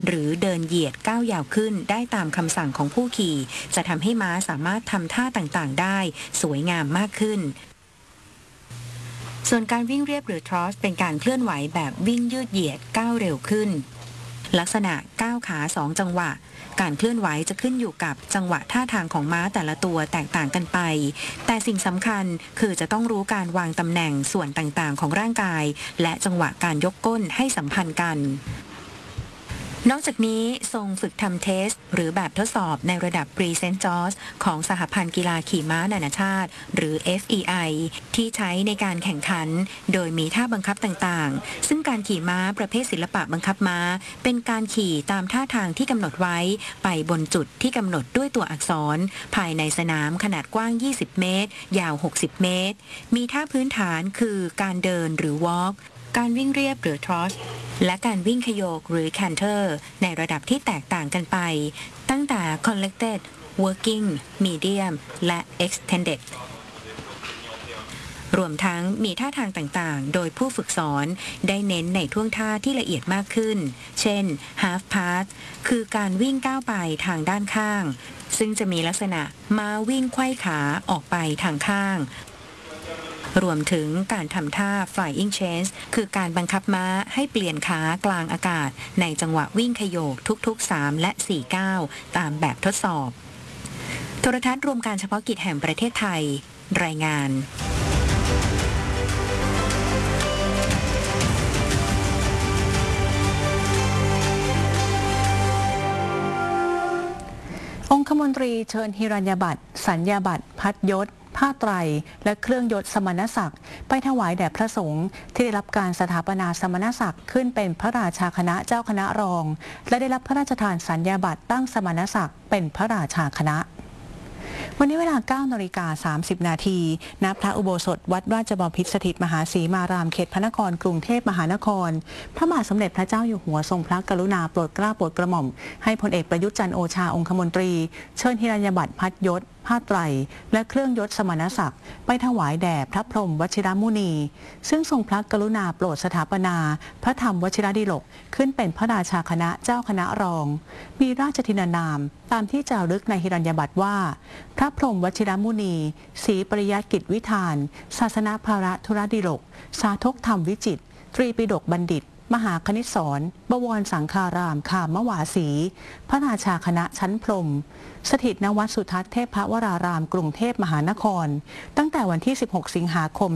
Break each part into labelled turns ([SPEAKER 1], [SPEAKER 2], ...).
[SPEAKER 1] หรือเดินเหยียดก้าวยาวขึ้นได้ตามคำสั่งของผู้ขี่จะทำให้ม้าสามารถทำท่าต่างๆได้สวยงามมากขึ้นส่วนการวิ่งเรียบหรือทรอสเป็นการเคลื่อนไหวแบบวิ่งยืดเหยียดก้าวเร็วขึ้นลักษณะก้าวขา2จังหวะการเคลื่อนไหวจะขึ้นอยู่กับจังหวะท่าทางของม้าแต่ละตัวแตกต่างกันไปแต่สิ่งสำคัญคือจะต้องรู้การวางตำแหน่งส่วนต่างๆของร่างกายและจังหวะการยกก้นให้สัมพันธ์กันนอกจากนี้ทรงฝึกทำเทสหรือแบบทดสอบในระดับ Pre-St. George ของสหพันธ์กีฬาขี่ม้านานาชาติหรือ FEI ที่ใช้ในการแข่งขันโดยมีท่าบังคับต่างๆซึ่งการขี่ม้าประเภทศิลปะบังคับม้าเป็นการขี่ตามท่าทางที่กำหนดไว้ไปบนจุดที่กำหนดด้วยตัวอักษรภายในสนามขนาดกว้าง20เมตรยาว60เมตรมีท่าพื้นฐานคือการเดินหรือ walkการวิ่งเรียบหรือ trot และการวิ่งขโยกหรือ canter ในระดับที่แตกต่างกันไปตั้งแต่ collected working medium และ extended รวมทั้งมีท่าทางต่างๆโดยผู้ฝึกสอนได้เน้นในท่วงท่าที่ละเอียดมากขึ้นเช่น half path คือการวิ่งก้าวไปทางด้านข้างซึ่งจะมีลักษณะม้าวิ่งไขว้ขาออกไปทางข้างรวมถึงการทำท่า flying change คือการบังคับม้าให้เปลี่ยนขากลางอากาศในจังหวะวิ่งขโยกทุกๆ3และ4ก้าวตามแบบทดสอบโทรทัศน์รวมการเฉพาะกิจแห่งประเทศไทยรายงาน
[SPEAKER 2] องคมนตรีเชิญหิรัญญบัตรสัญญาบัตรพัดยศผ้าไตรและเครื่องยศสมณศักดิ์ไปถวายแด่พระสงฆ์ที่ได้รับการสถาปนาสมณศักดิ์ขึ้นเป็นพระราชาคณะเจ้าคณะรองและได้รับพระราชทานสัญญาบัตรตั้งสมณศักดิ์เป็นพระราชาคณะวันนี้เวลา 9:30 น.ณ พระอุโบสถวัดราชบพิตรสถิตมหาศรีมารามเขตพระนครกรุงเทพมหานครพระบาทสมเด็จพระเจ้าอยู่หัวทรงพระกรุณาโปรดเกล้าโปรดกระหม่อมให้พลเอกประยุทธ์จันทร์โอชาองคมนตรีเชิญหิรัญญบัตรพัดยศผ้าไตรและเครื่องยศสมณศักดิ์ไปถวายแด่พระพรหมวชิรมุนีซึ่งทรงพระกรุณาโปรดสถาปนาพระธรรมวชิรดิลกขึ้นเป็นพระราชาคณะเจ้าคณะรองมีราชทินานามตามที่จารึกในหิรัญญบัตรว่าพระพรหมวชิรมุนีศรีปริยัติกิจวิธานศาสนาภาระธุรดิลกสาธกธรรมวิจิตรตรีปิฎกบัณฑิตมหาคณิตศรบวรสังฆารามคามวาสีพระราชาคณะชั้นพรหมสถิตณวัดสุทัศน์เทพวรารามกรุงเทพมหานครตั้งแต่วันที่16สิงหาคม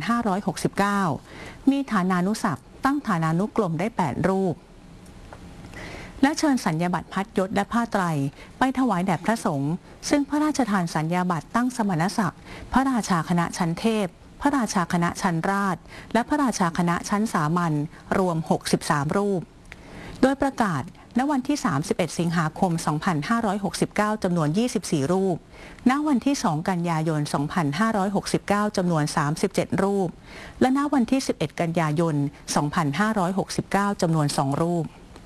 [SPEAKER 2] 2569มีฐานานุศักดิ์ตั้งฐานานุกรมได้8รูปและเชิญสัญญาบัตรพัดยศและผ้าไตรไปถวายแด่พระสงฆ์ซึ่งพระราชทานสัญญาบัตรตั้งสมณศักดิ์พระราชาคณะชั้นเทพพระราชาคณะชั้นราชและพระราชาคณะชั้นสามัญรวม63รูปโดยประกาศณวันที่31สิงหาคม2569จำนวน24รูปณวันที่2กันยายน2569จำนวน37รูปและณวันที่11กันยายน2569จำนวน2รูป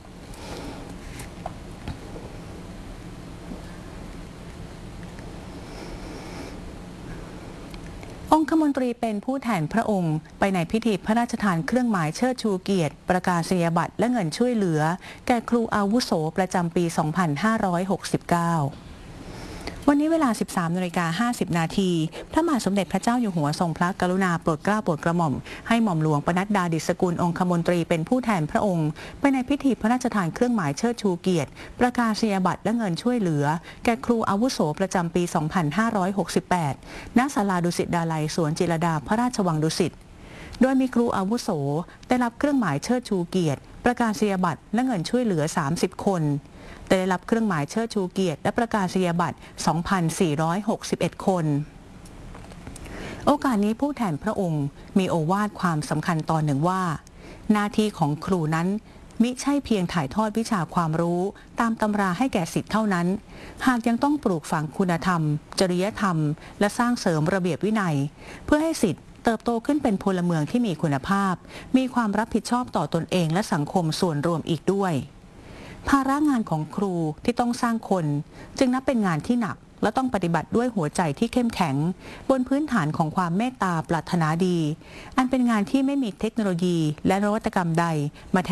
[SPEAKER 2] องคมนตรีเป็นผู้แทนพระองค์ไปในพิธีพระราชทานเครื่องหมายเชิดชูเกียรติประกาศนียบัตรและเงินช่วยเหลือแก่ครูอาวุโสประจำปี 2569 วันนี้เวลา 13:50 น.พระบาทสมเด็จพระเจ้าอยู่หัวทรงพระกรุณาโปรดเกล้าโปรดกระหม่อมให้หม่อมหลวงปนัดดา ดิษฐกุลองคมนตรีเป็นผู้แทนพระองค์ไปในพิธีพระราชทานเครื่องหมายเชิดชูเกียรติประกาศนียบัตรและเงินช่วยเหลือแก่ครูอาวุโสประจำปี 2568 ณ ศาลาดุสิตดาลัยสวนจิรดาพระราชวังดุสิตโดยมีครูอาวุโสได้รับเครื่องหมายเชิดชูเกียรติประกาศนียบัตรและเงินช่วยเหลือ30คนได้รับเครื่องหมายเชิดชูเกียรติและประกาศนียบัตร 2,461 คนโอกาสนี้ผู้แทนพระองค์มีโอวาทความสำคัญตอนหนึ่งว่าหน้าที่ของครูนั้นมิใช่เพียงถ่ายทอดวิชาความรู้ตามตำราให้แก่ศิษย์เท่านั้นหากยังต้องปลูกฝังคุณธรรมจริยธรรมและสร้างเสริมระเบียบวินัยเพื่อให้ศิษย์เติบโตขึ้นเป็นพลเมืองที่มีคุณภาพมีความรับผิดชอบต่อตนเองและสังคมส่วนรวมอีกด้วยภาระงานของครูที่ต้องสร้างคนจึงนับเป็นงานที่หนักและต้องปฏิบัติด้วยหัวใจที่เข้มแข็งบนพื้นฐานของความเมตตาปรารถนาดีอันเป็นงานที่ไม่มีเทคโนโลยีและนวัตกรรมใดมาแทน